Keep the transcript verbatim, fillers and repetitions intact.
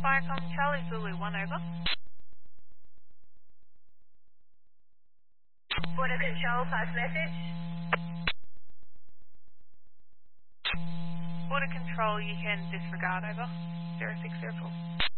Firecom Charlie Zulu one over. Border Control, pass message. Border Control, you can disregard over. zero six zero four.